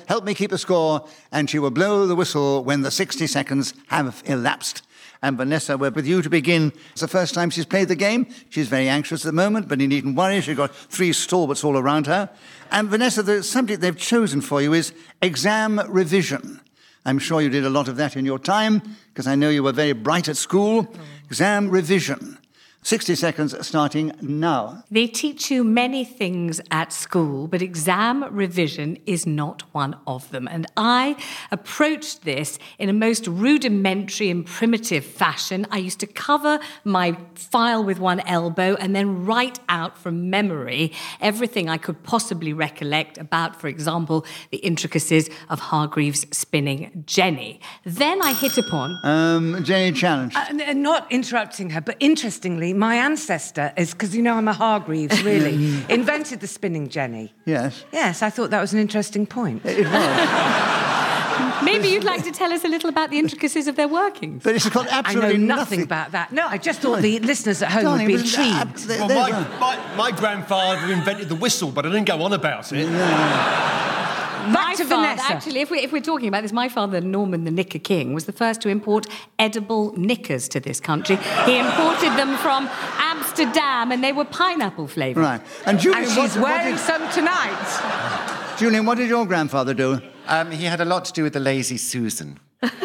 help me keep the score, and she will blow the whistle when the 60 seconds have elapsed. And Vanessa, we're with you to begin. It's the first time she's played the game. She's very anxious at the moment, but you needn't worry. She's got 3 stalwarts all around her. And Vanessa, the subject they've chosen for you is exam revision. I'm sure you did a lot of that in your time, because I know you were very bright at school. Exam revision. 60 seconds starting now. They teach you many things at school, but exam revision is not one of them. And I approached this in a most rudimentary and primitive fashion. I used to cover my file with one elbow and then write out from memory everything I could possibly recollect about, for example, the intricacies of Hargreaves spinning Jenny. Then I hit upon... Jenny, challenge. Not interrupting her, but interestingly, my ancestor is, because you know I'm a Hargreaves, really, invented the spinning Jenny. Yes. Yes, I thought that was an interesting point. It was. Maybe you'd like to tell us a little about the intricacies of their workings. But it's got absolutely I know nothing about that. No, I just thought the listeners at home would be intrigued. Well, my grandfather invented the whistle, but I didn't go on about it. Back to Vanessa. Actually, if we're talking about this, my father, Norman the Knicker King, was the first to import edible knickers to this country. He imported them from Amsterdam, and they were pineapple flavoured. Right. And Julian, And she's wearing some tonight. Julian, what did your grandfather do? He had a lot to do with the Lazy Susan.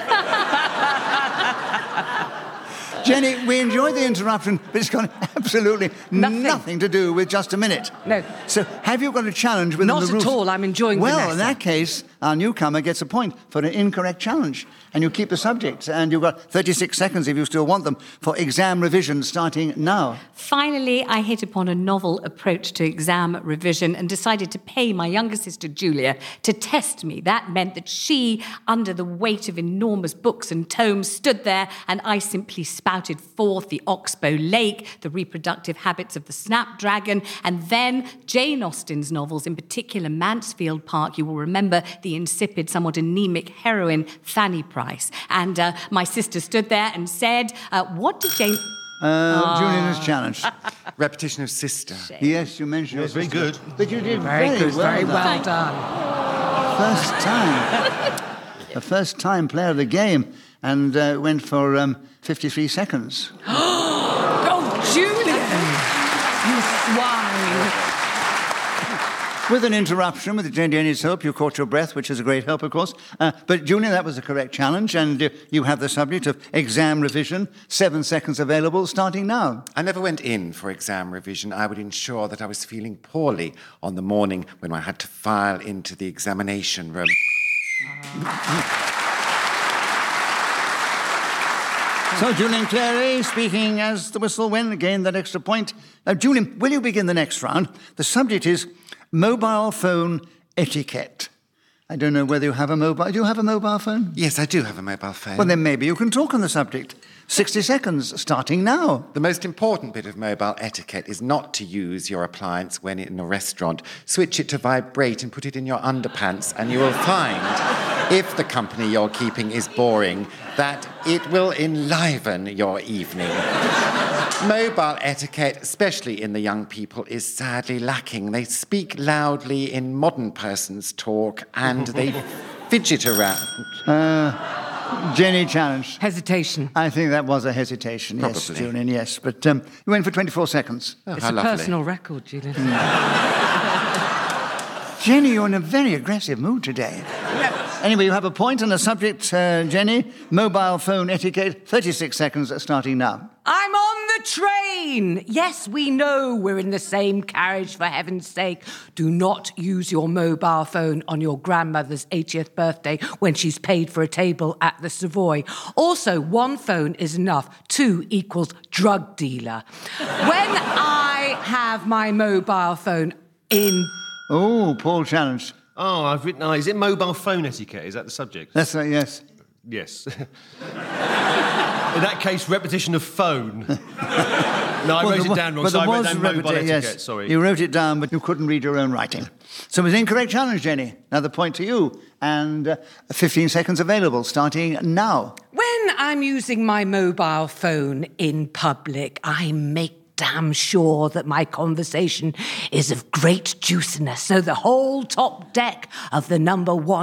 Jenny, we enjoyed the interruption, but it's got absolutely nothing to do with just a minute. No. So, have you got a challenge within the rules? Not at all. I'm enjoying Well, Vanessa. in that case, our newcomer gets a point for an incorrect challenge. And you keep the subject. And you've got 36 seconds, if you still want them, for exam revision starting now. Finally, I hit upon a novel approach to exam revision and decided to pay my younger sister, Julia, to test me. That meant that she, under the weight of enormous books and tomes, stood there, and I simply spouted forth the Oxbow Lake, the reproductive habits of the snapdragon, and then Jane Austen's novels, in particular Mansfield Park. You will remember the insipid, somewhat anemic heroine, Fanny Price. And my sister stood there and said, what did Jane... Julian is challenged. Repetition of sister. Yes, you mentioned your very sister. good. But you did Very good, very done. well done. First time. A first-time player of the game. And went for 53 seconds. Oh, Julian! You swine! With an interruption, with Jenny's help, you caught your breath, which is a great help, of course. But, Julian, that was the correct challenge, and you have the subject of exam revision. 7 seconds available, starting now. I never went in for exam revision. I would ensure that I was feeling poorly on the morning when I had to file into the examination room. So, Julian Clary, speaking as the whistle went, again, that extra point. Now, Julian, will you begin the next round? The subject is mobile phone etiquette. I don't know whether you have a mobile... Do you have a mobile phone? Yes, I do have a mobile phone. Well, then maybe you can talk on the subject. 60 seconds, starting now. The most important bit of mobile etiquette is not to use your appliance when in a restaurant. Switch it to vibrate and put it in your underpants, and you will find, if the company you're keeping is boring, that it will enliven your evening. Mobile etiquette, especially in the young people, is sadly lacking. They speak loudly in modern person's talk, and they fidget around. Jenny challenged. Hesitation. I think that was a hesitation, yes, Probably. Julian, yes. But you went for 24 seconds. Oh, It's how a lovely. personal record, Julian. Jenny, you're in a very aggressive mood today. Anyway, you have a point on the subject, Jenny. Mobile phone etiquette, 36 seconds, starting now. I'm on the train! Yes, we know we're in the same carriage, for heaven's sake. Do not use your mobile phone on your grandmother's 80th birthday when she's paid for a table at the Savoy. Also, 1 phone is enough. 2 equals drug dealer. When I have my mobile phone in... Oh, Paul challenged. Oh, I've written... is it mobile phone etiquette? Is that the subject? That's right, yes. Yes. In that case, repetition of phone. No, I wrote it down wrong, so I wrote down mobile etiquette, sorry. You wrote it down, but you couldn't read your own writing. So it was an incorrect challenge, Jenny. Another point to you. And 15 seconds available, starting now. When I'm using my mobile phone in public, I make damn sure that my conversation is of great juiciness, so the whole top deck of the number 1